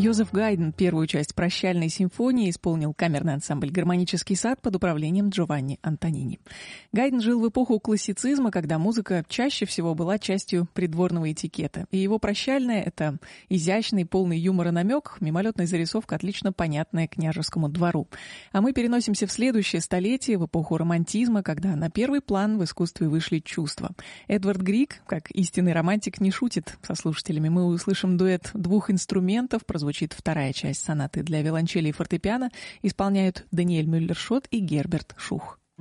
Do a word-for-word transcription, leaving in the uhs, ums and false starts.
Йозеф Гайдн первую часть «Прощальной симфонии» исполнил камерный ансамбль «Гармонический сад» под управлением Джованни Антонини. Гайдн жил в эпоху классицизма, когда музыка чаще всего была частью придворного этикета. И его «Прощальная» — это изящный, полный юмора намек, мимолетная зарисовка, отлично понятная княжескому двору. А мы переносимся в следующее столетие, в эпоху романтизма, когда на первый план в искусстве вышли чувства. Эдвард Григ, как истинный романтик, не шутит со слушателями. Мы услышим дуэт двух инструментов, прозвучит вторая часть сонаты для виолончели и фортепиано, исполняют Даниэль Мюллер-Шот и Герберт Шух.